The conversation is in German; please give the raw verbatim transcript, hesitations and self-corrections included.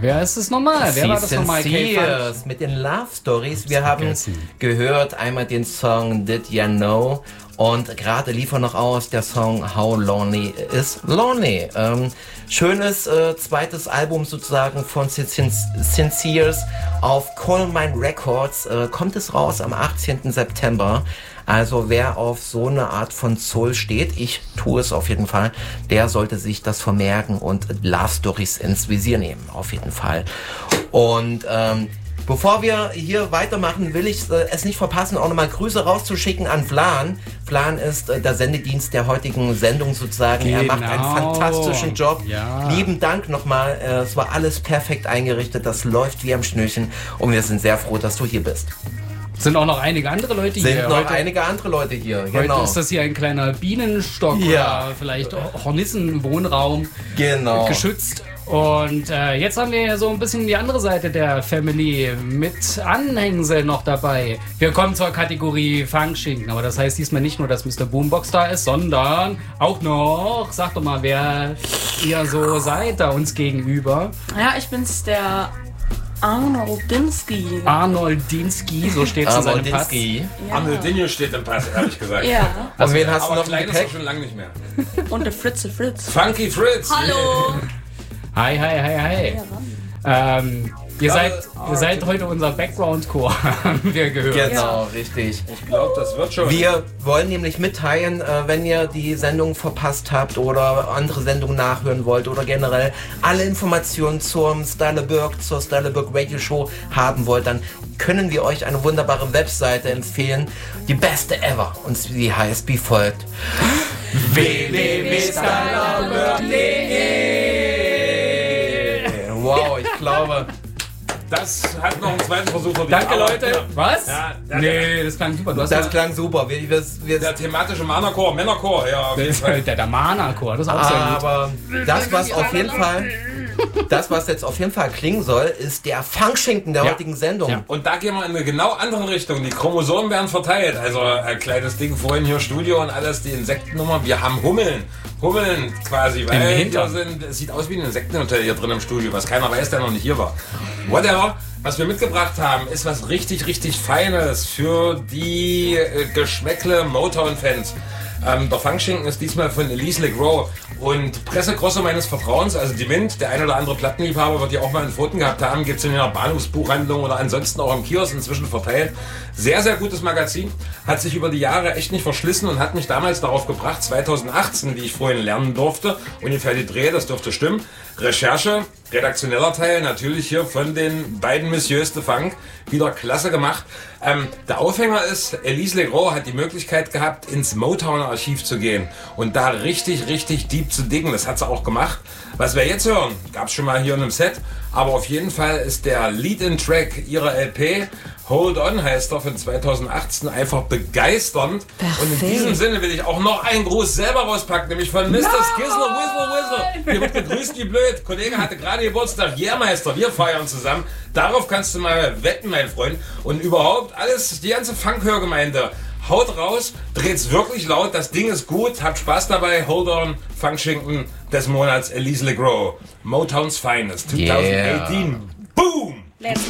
Wer ist es nochmal? Wer war das nochmal? Sincere mit den Love Stories. Wir haben gehört einmal den Song Did Ya Know und gerade liefern noch aus der Song How Lonely Is Lonely. Ähm, schönes äh, zweites Album sozusagen von Sincere auf Coal Mine Records. Äh, kommt es raus am achtzehnten September. Also wer auf so eine Art von Soul steht, ich tue es auf jeden Fall, der sollte sich das vermerken und Love Stories ins Visier nehmen, auf jeden Fall. Und ähm, bevor wir hier weitermachen, will ich äh, es nicht verpassen, auch nochmal Grüße rauszuschicken an Vlan. Vlan ist äh, der Sendedienst der heutigen Sendung sozusagen. Genau. Er macht einen fantastischen Job. Ja. Lieben Dank nochmal. Äh, es war alles perfekt eingerichtet. Das läuft wie am Schnürchen. Und wir sind sehr froh, dass du hier bist. Sind auch noch einige andere Leute sind hier. Sind noch heute, einige andere Leute hier, heute genau. Ist das hier ein kleiner Bienenstock ja. oder vielleicht Hornissenwohnraum genau. geschützt. Und äh, jetzt haben wir ja so ein bisschen die andere Seite der Family mit Anhängsel noch dabei. Wir kommen zur Kategorie Funkschinken, aber das heißt diesmal nicht nur, dass Mister Boombox da ist, sondern auch noch, sag doch mal, wer ihr so seid da uns gegenüber. Ja, ich bin's, der Arnoldinski. Arnoldinski, so steht es in seinem Pass. Ja. Arnoldinho steht im Pass, ehrlich gesagt. Ja. Und wen hast du noch klein ist er schon lange nicht mehr. Und der Fritze Fritz. Funky Fritz. Hallo. Hi, hi, hi, hi. Ähm, ihr, ja, seid, ihr seid heute unser Background-Chor, haben wir gehört. Genau, ja. richtig. Ich glaube, das wird schon. Wir wollen nämlich mitteilen, äh, wenn ihr die Sendung verpasst habt oder andere Sendungen nachhören wollt oder generell alle Informationen zum Styleburg, zur Styleburg Radio Show haben wollt, dann können wir euch eine wunderbare Webseite empfehlen. Die beste ever. Und sie heißt wie folgt. w w w punkt styleburg punkt de. Wow, ich glaube... Das hat noch einen zweiten Versuch verdient. Danke, Leute. Ja. Was? Ja, nee, das klang super. Du hast das klang super. Wir, wir, wir der thematische Mana-Chor, Männerchor, ja. Auf jeden Fall. Der, der Mana-Chor, das ist auch sehr gut. Aber das, was auf jeden Fall... Das, was jetzt auf jeden Fall klingen soll, ist der Funkschinken der ja. heutigen Sendung. Ja. Und da gehen wir in eine genau andere Richtung. Die Chromosomen werden verteilt. Also ein kleines Ding vorhin hier Studio und alles, die Insektennummer. Wir haben Hummeln. Hummeln quasi, weil hier sind, es sieht aus wie ein Insektenhotel hier drin im Studio, was keiner weiß, der noch nicht hier war. Whatever. Was wir mitgebracht haben, ist was richtig, richtig Feines für die äh, Geschmäckle Motown-Fans. Ähm, der Funkschinken ist diesmal von Elise LeGros und Pressegrosse meines Vertrauens, also die Wind, der ein oder andere Plattenliebhaber wird ja auch mal in Pfoten gehabt haben, gibt es in einer Bahnhofsbuchhandlung oder ansonsten auch im Kiosk inzwischen verteilt. Sehr, sehr gutes Magazin, hat sich über die Jahre echt nicht verschlissen und hat mich damals darauf gebracht, zweitausendachtzehn, wie ich vorhin lernen durfte, ungefähr die Dreh, das dürfte stimmen, Recherche, redaktioneller Teil, natürlich hier von den beiden Messieurs de Funk, wieder klasse gemacht. Ähm, der Aufhänger ist, Elise LeGros hat die Möglichkeit gehabt, ins Motown-Archiv zu gehen und da richtig, richtig deep zu diggen. Das hat sie auch gemacht. Was wir jetzt hören, gab es schon mal hier in einem Set, aber auf jeden Fall ist der Lead-in-Track ihrer L P, Hold On heißt er, von zweitausendachtzehn, einfach begeisternd. Perfekt. Und in diesem Sinne will ich auch noch einen Gruß selber rauspacken, nämlich von Mister Skizzler, Whizzle, Whizzle. Hier wird gegrüßt wie blöd. Kollege hatte gerade Geburtstag, Jährmeister, wir feiern zusammen. Darauf kannst du mal wetten, mein Freund. Und überhaupt alles, die ganze Funkhörgemeinde. Haut raus, dreht's wirklich laut, das Ding ist gut, habt Spaß dabei. Hold On, Funkschinken des Monats, Elise LeGros. Motown's Finest, zwanzig achtzehn. Yeah. Boom! Let's